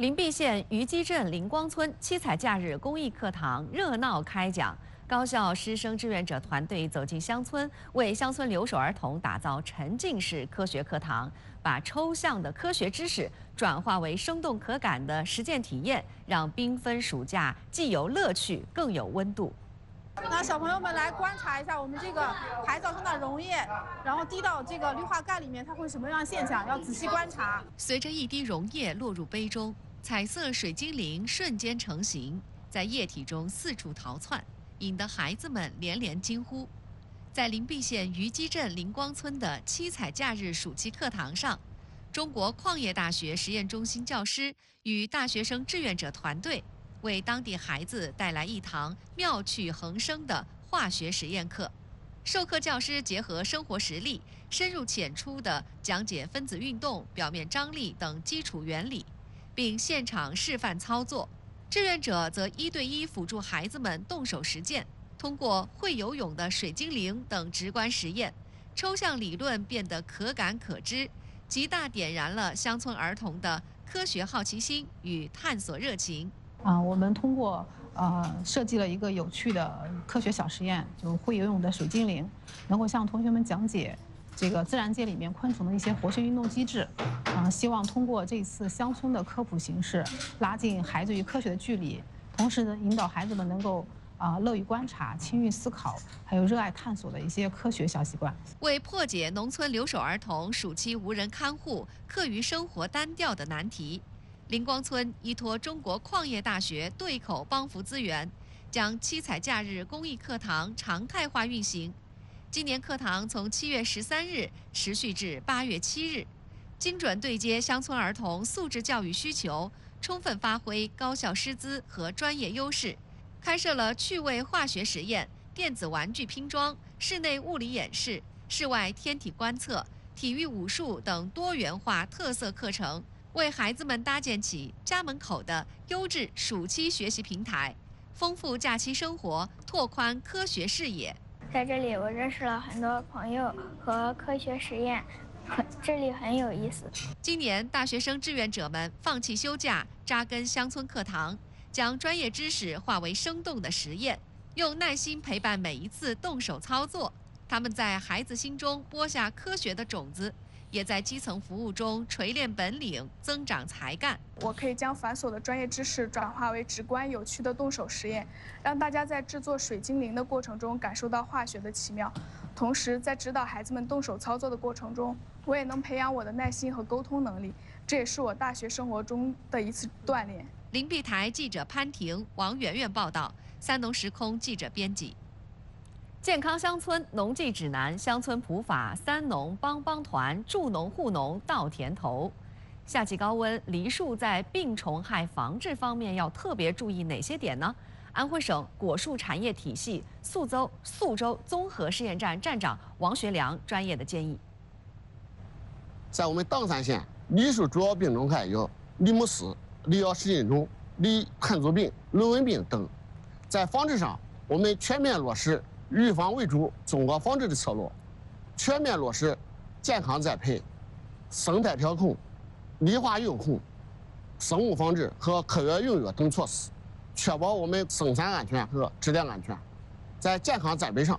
灵璧县虞姬镇灵光村七彩假日公益课堂热闹开讲，高校师生志愿者团队走进乡村，为乡村留守儿童打造沉浸式科学课堂，把抽象的科学知识转化为生动可感的实践体验，让缤纷暑假既有乐趣，更有温度。 那小朋友们来观察一下我们这个海藻上的溶液，然后滴到这个氯化钙里面，它会什么样的现象？要仔细观察。 随着一滴溶液落入杯中，彩色水精灵瞬间成型，在液体中四处逃窜，引得孩子们连连惊呼。在灵璧县虞姬镇灵光村的七彩假日暑期课堂上，中国矿业大学实验中心教师与大学生志愿者团队为当地孩子带来一堂妙趣横生的化学实验课。授课教师结合生活实例，深入浅出地讲解分子运动、表面张力等基础原理，并现场示范操作。志愿者则1对1辅助孩子们动手实践，通过会游泳的水精灵等直观实验，抽象理论变得可感可知，极大点燃了乡村儿童的科学好奇心与探索热情。 我们通过设计了一个有趣的科学小实验，就会游泳的水精灵，能够向同学们讲解这个自然界里面昆虫的一些活性运动机制。希望通过这次乡村的科普形式，拉近孩子与科学的距离，同时呢，引导孩子们能够乐于观察、轻易思考，还有热爱探索的一些科学小习惯。 为破解农村留守儿童暑期无人看护、课余生活单调的难题，灵光村依托中国矿业大学对口帮扶资源，将七彩假日公益课堂常态化运行。今年课堂从7月13日持续至8月7日，精准对接乡村儿童素质教育需求，充分发挥高校师资和专业优势，开设了趣味化学实验、电子玩具拼装、室内物理演示、室外天体观测、体育武术等多元化特色课程，为孩子们搭建起家门口的优质暑期学习平台，丰富假期生活，拓宽科学视野。 在这里，我认识了很多朋友和科学实验，这里很有意思。 今年，大学生志愿者们放弃休假，扎根乡村课堂，将专业知识化为生动的实验，用耐心陪伴每一次动手操作。他们在孩子心中播下科学的种子，也在基层服务中锤炼本领，增长才干。 我可以将繁琐的专业知识转化为直观有趣的动手实验，让大家在制作水精灵的过程中感受到化学的奇妙。同时，在指导孩子们动手操作的过程中，我也能培养我的耐心和沟通能力，这也是我大学生活中的一次锻炼。 灵璧台记者潘婷、王媛媛报道，三农时空记者编辑。健康乡村农技指南、乡村普法、三农帮帮团助农护农到田头。夏季高温，梨树在病虫害防治方面要特别注意哪些点呢？安徽省果树产业体系宿州综合试验站站长王学良专业的建议。 在我们砀山县，梨树主要病虫害有梨木丝、梨药氏菌种、梨喷足病、轮纹病等。在防治上，我们全面落实预防为主、综合防治的策略，全面落实健康栽培、生态调控、绿化用控、生物防治和科学用药等措施，确保我们生产安全和质量安全。在健康栽培上，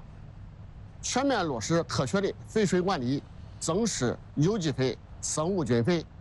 全面落实科学的肥水管理、增施有机肥、生物菌肥。